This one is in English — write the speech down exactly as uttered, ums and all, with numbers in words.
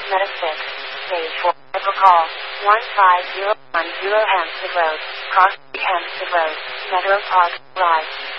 Meta six. Stage four. Call one five zero one zero Hampstead Road. Cross Hampstead Road. Metro Park, Rise.